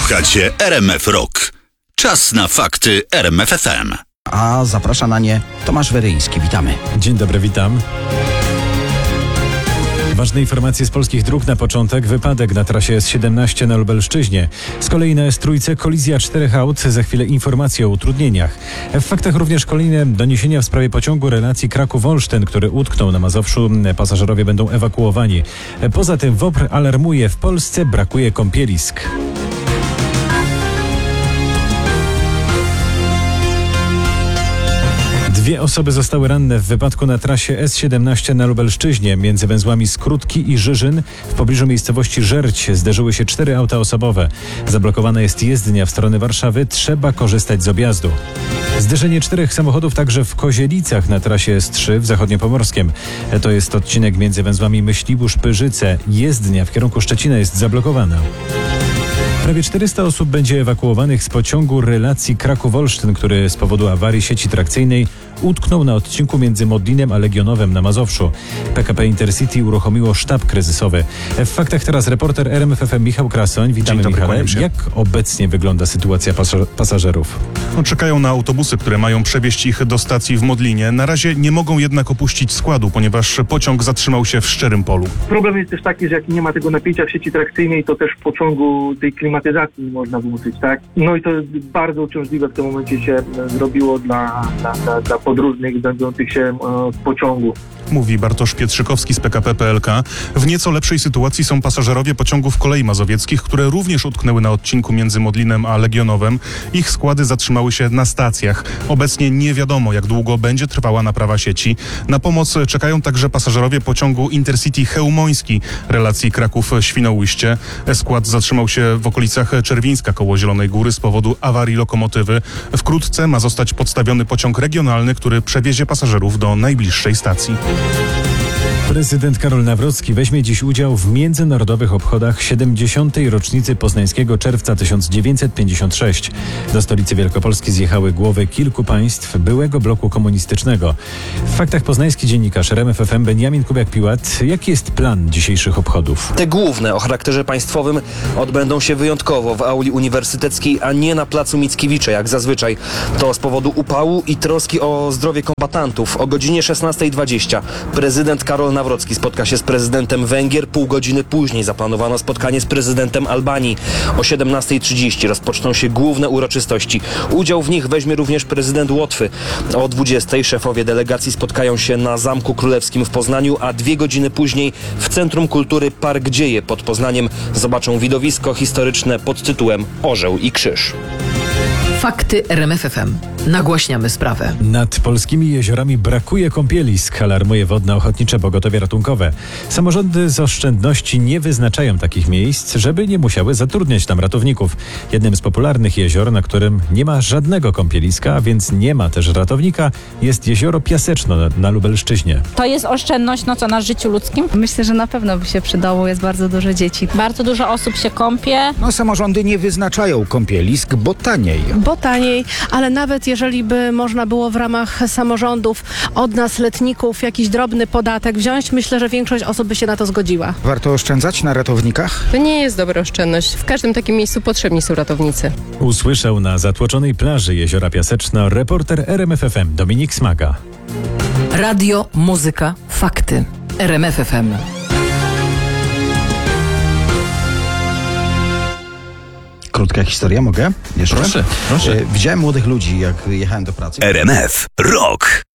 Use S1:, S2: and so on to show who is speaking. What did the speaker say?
S1: Słuchacie RMF Rock. Czas na fakty RMF FM.
S2: A zaprasza na nie Tomasz Weryński. Witamy.
S3: Dzień dobry, witam. Ważne informacje z polskich dróg na początek. Wypadek na trasie S17 na Lubelszczyźnie. Z kolei na S3 kolizja 4 aut. Za chwilę informacje o utrudnieniach. W faktach również kolejne doniesienia w sprawie pociągu relacji Kraków-Olsztyn, który utknął na Mazowszu. Pasażerowie będą ewakuowani. Poza tym WOPR alarmuje: w Polsce brakuje kąpielisk. Dwie osoby zostały ranne w wypadku na trasie S17 na Lubelszczyźnie. Między węzłami Skrótki i Żyżyn w pobliżu miejscowości Żerć zderzyły się 4 auta osobowe. Zablokowana jest jezdnia w stronę Warszawy. Trzeba korzystać z objazdu. Zderzenie 4 samochodów także w Kozielicach na trasie S3 w Zachodniopomorskiem. To jest odcinek między węzłami Myślibórz-Pyrzyce. Jezdnia w kierunku Szczecina jest zablokowana. Prawie 400 osób będzie ewakuowanych z pociągu relacji Kraków-Olsztyn, który z powodu awarii sieci trakcyjnej utknął na odcinku między Modlinem a Legionowem na Mazowszu. PKP Intercity uruchomiło sztab kryzysowy. W faktach teraz reporter RMF FM Michał Krasoń. Witamy, Michale. Jak obecnie wygląda sytuacja pasażerów?
S4: Czekają na autobusy, które mają przewieźć ich do stacji w Modlinie. Na razie nie mogą jednak opuścić składu, ponieważ pociąg zatrzymał się w szczerym polu.
S5: Problem jest też taki, że jak nie ma tego napięcia w sieci trakcyjnej, to też w pociągu tej klimatyzacji nie można włączyć, tak? No i to bardzo uciążliwe w tym momencie się zrobiło dla podróżnych znajdujących się w pociągu.
S4: Mówi Bartosz Pietrzykowski z PKP PLK. W nieco lepszej sytuacji są pasażerowie pociągów kolei mazowieckich, które również utknęły na odcinku między Modlinem a Legionowem. Ich składy zatrzymały się na stacjach. Obecnie nie wiadomo, jak długo będzie trwała naprawa sieci. Na pomoc czekają także pasażerowie pociągu Intercity Chełmoński relacji Kraków-Świnoujście. Skład zatrzymał się w okolicach Czerwińska koło Zielonej Góry z powodu awarii lokomotywy. Wkrótce ma zostać podstawiony pociąg regionalny, który przewiezie pasażerów do najbliższej stacji.
S3: Prezydent Karol Nawrocki weźmie dziś udział w międzynarodowych obchodach 70. rocznicy Poznańskiego Czerwca 1956. Do stolicy Wielkopolski zjechały głowy kilku państw byłego bloku komunistycznego. W faktach poznański dziennikarz RMF FM Beniamin Kubiak-Piłat. Jaki jest plan dzisiejszych obchodów?
S6: Te główne o charakterze państwowym odbędą się wyjątkowo w auli uniwersyteckiej, a nie na placu Mickiewicza jak zazwyczaj. To z powodu upału i troski o zdrowie kombatantów. O godzinie 16:20 prezydent Karol Nawrocki spotka się z prezydentem Węgier. Pół godziny później zaplanowano spotkanie z prezydentem Albanii. O 17:30 rozpoczną się główne uroczystości. Udział w nich weźmie również prezydent Łotwy. O 20:00 szefowie delegacji spotkają się na Zamku Królewskim w Poznaniu, a 2 godziny później w Centrum Kultury Park Dzieje pod Poznaniem zobaczą widowisko historyczne pod tytułem Orzeł i Krzyż.
S7: Fakty RMF FM. Nagłaśniamy sprawę.
S3: Nad polskimi jeziorami brakuje kąpielisk, alarmuje Wodne Ochotnicze Pogotowie Ratunkowe. Samorządy z oszczędności nie wyznaczają takich miejsc, żeby nie musiały zatrudniać tam ratowników. Jednym z popularnych jezior, na którym nie ma żadnego kąpieliska, a więc nie ma też ratownika, jest jezioro Piaseczno na Lubelszczyźnie.
S8: To jest oszczędność na życiu ludzkim.
S9: Myślę, że na pewno by się przydało, jest bardzo dużo dzieci.
S8: Bardzo dużo osób się kąpie.
S2: Samorządy nie wyznaczają kąpielisk, bo taniej.
S9: Ale nawet jeżeli by można było w ramach samorządów od nas, letników, jakiś drobny podatek wziąć, myślę, że większość osób by się na to zgodziła.
S2: Warto oszczędzać na ratownikach?
S10: To nie jest dobra oszczędność. W każdym takim miejscu potrzebni są ratownicy.
S3: Usłyszał na zatłoczonej plaży jeziora Piaseczno reporter RMF FM Dominik Smaga.
S7: Radio, muzyka, fakty. RMF FM.
S2: Krótka historia, mogę? Jeszcze?
S1: Proszę.
S2: Widziałem młodych ludzi, jak jechałem do pracy.
S1: RMF Rock.